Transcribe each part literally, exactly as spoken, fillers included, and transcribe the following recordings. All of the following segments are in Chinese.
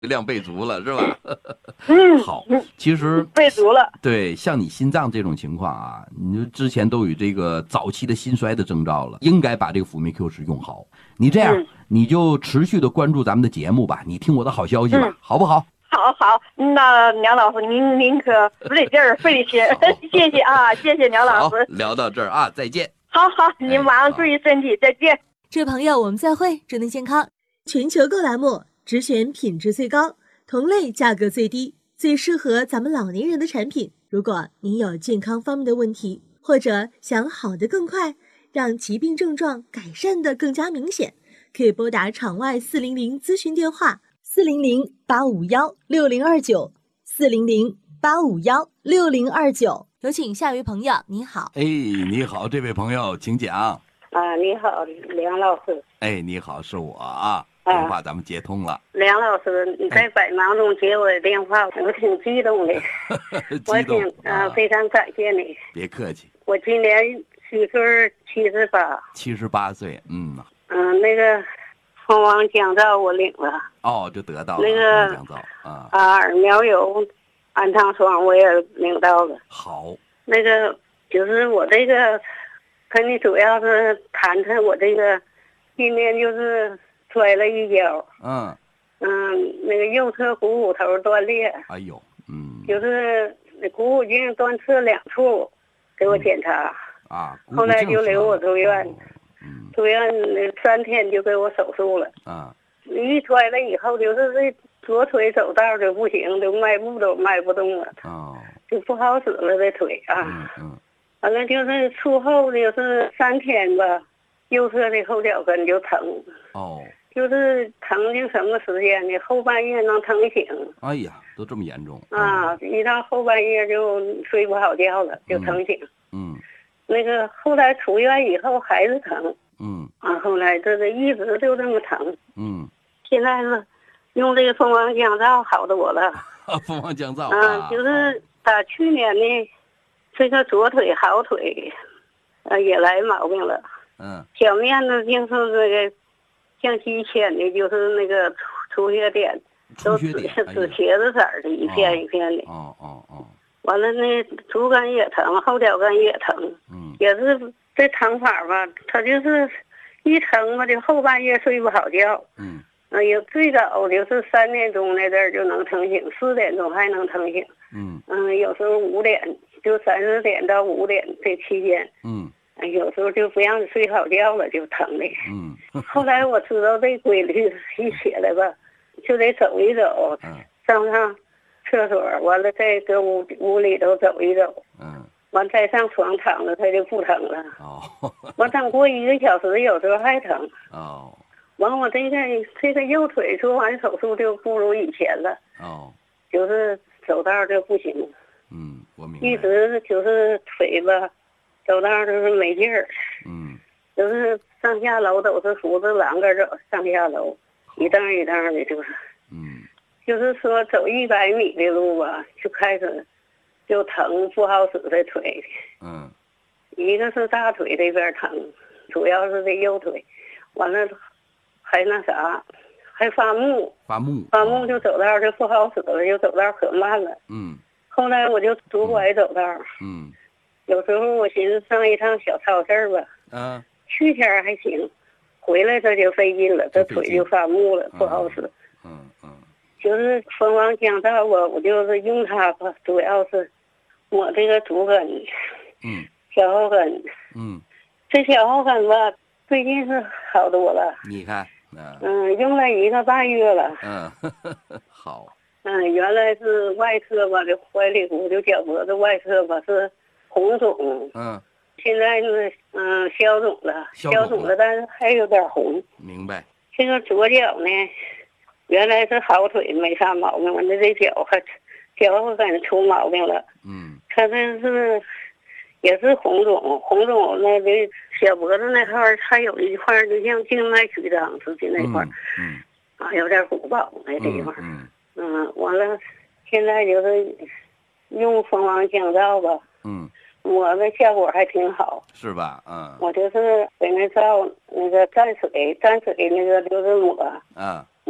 量备足了是吧？ 嗯， 好，其实备足了。 对，像你心脏这种情况啊，你之前都有这个早期的心衰的征兆了，应该把这个辅酶 Q 十用好。你这样， 嗯、 你就持续的关注咱们的节目吧，你听我的好消息吧，嗯、好不好？ 好好，那梁老师，您您可使得劲儿，费力气，谢谢啊，谢谢梁老师。 聊到这儿啊，再见。 好好，您马上注意身体，再见。 这位朋友，我们再会，祝您健康。全球购栏目只选品质最高、同类价格最低、最适合咱们老年人的产品。如果您有健康方面的问题，或者想好得更快，让疾病症状改善得更加明显，可以拨打场外四零零咨询电话四零零八五幺六零二九四零零八五幺六零二九。有请下一位朋友，你好。 哎，你好，这位朋友，请讲。 啊，你好，梁老师。 哎，你好，是我啊，电话咱们接通了。 梁老师，你在百忙中接我的电话，哎、我挺激动的。 激动我挺啊，非常感谢你。 别客气。 我今年虚岁七十八。 七十八岁，嗯。 嗯，那个蜂王降噪我领了。 哦，就得到了那个降噪啊。 啊，耳苗油、安糖霜我也领到了。 好。 那个就是我这个。跟你主要是谈谈我这个，今年就是摔了一跤， 嗯， 嗯，那个右侧股骨头断裂， 哎呦，嗯， 就是股骨颈断侧两处，给我检查， 嗯、啊， 后来就留我住院， 嗯， 住院那三天就给我手术了， 啊， 一摔了以后就是这左腿走道就不行，就迈步都迈不动了， 哦， 就不好使了这腿啊， 嗯嗯。 完了就是术后就是三天吧，右侧的后脚跟就疼。 哦。 就是疼经什么时间呢？后半夜能疼醒。 哎呀，都这么严重啊！一到后半夜就睡不好觉了，就疼醒。 嗯。 那个后来出院以后还是疼。 嗯。 啊，后来这个一直就这么疼。 嗯。 现在是用这个蜂王降噪好多了。 蜂王降噪。 啊，就是打去年呢。这个左腿好腿，呃，也来毛病了。 嗯。 小面呢，就是那个像鸡牵的，就是那个出出血点，都紫紫茄子色的，一片一片的。 哦哦哦。 完了，那足跟也疼，后脚跟也疼。 嗯。 也是这疼法吧，他就是一疼吧，就后半夜睡不好觉。 嗯。 哎呀，最早就是三点钟那阵儿就能疼醒，四点钟还能疼醒。 嗯。 嗯，有时候五点。就三四点到五点这期间， 嗯， 有时候就不让你睡好觉了，就疼的。 嗯， 后来我知道这规律，一起来吧，就得走一走， 嗯， 上上厕所，完了再搁屋屋里头走一走， 嗯， 完再上床躺着，它就不疼了。 哦， 我等过一个小时，有时候还疼。 哦， 完我这个这个右腿做完手术就不如以前了。 哦， 就是走道就不行。 嗯，我明白。 一直就是腿吧，走道就是没劲儿。 嗯， 就是上下楼都是扶着栏杆走，上下楼一蹬一蹬的，就是。 嗯。 就是说走一百米的路吧，就开始就疼，不好使这腿。 嗯。 一个是大腿这边疼，主要是这右腿，完了还那啥，还发木。 发木。 发木就走道就不好使了，就走道可慢了。 嗯。 后来我就拄拐走道。 嗯， 有时候我寻思上一趟小超市吧。 嗯。 去前还行，回来这就费劲了，这腿就发木了，不好使。 嗯嗯。 就是蜂王降噪我我就是用它吧，主要是我这个足跟。 嗯。 小后跟。 嗯。 这小后跟吧，最近是好多了。 你看。 嗯。嗯，用了一个半月了。 嗯，好。 嗯，原来是外侧吧，这怀里骨就脚脖子外侧吧是红肿， 嗯， 现在是嗯消肿了，消肿了，但是还有点红。 明白。 这个左脚呢，原来是好腿没啥毛病，完了这脚还脚后跟出毛病了。 嗯， 他这是也是红肿，红肿那这小脖子那块儿还有一块就像静脉曲张似的那块儿， 嗯， 啊有点鼓包那地方。 嗯。 嗯，完了，现在就是用蜂王降噪吧。 嗯， 我的效果还挺好。 是吧？嗯。 我就是给那照那个蘸水，蘸水那个就是抹。 啊。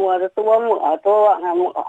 摸着多摸多往上摸。